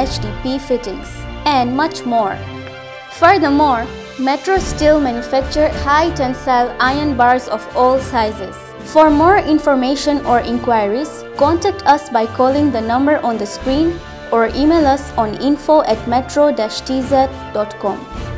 HDP fittings, and much more. Furthermore, Metro Steel manufacture high tensile iron bars of all sizes. For more information or inquiries, contact us by calling the number on the screen or email us on info@metro-tz.com.